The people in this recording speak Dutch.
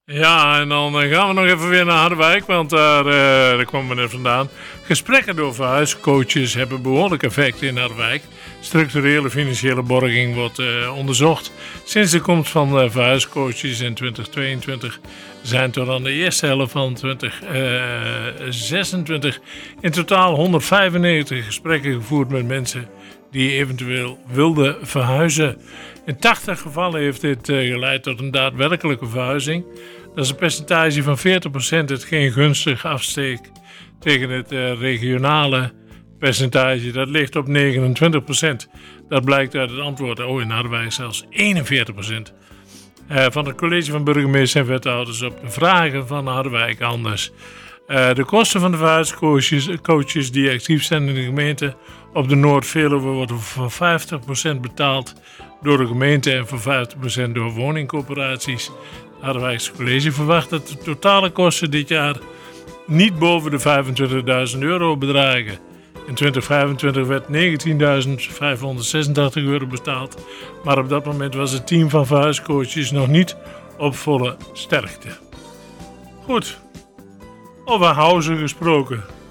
Ja, en dan gaan we nog even weer naar Harderwijk, want daar komen we net vandaan. Gesprekken door verhuiscoaches hebben behoorlijk effect in Harderwijk. Structurele financiële borging wordt onderzocht. Sinds de komst van verhuiscoaches in 2022 zijn tot aan de eerste helft van 2026 in totaal 195 gesprekken gevoerd met mensen die eventueel wilden verhuizen. In 80 gevallen heeft dit geleid tot een daadwerkelijke verhuizing. Dat is een percentage van 40%, hetgeen gunstig afsteekt tegen het regionale percentage. Dat ligt op 29%. Dat blijkt uit het antwoord, in Harderwijk zelfs 41%. Van het college van burgemeester en wethouders op de vragen van Harderwijk anders. De kosten van de verhuiscoaches die actief zijn in de gemeente op de Noord-Veluwe worden voor 50% betaald door de gemeente en voor 50% door woningcorporaties. Het Harderwijkse college verwacht dat de totale kosten dit jaar niet boven de €25.000 bedragen. In 2025 werd €19.586 betaald, maar op dat moment was het team van verhuiscoaches nog niet op volle sterkte. Goed, over huizen gesproken.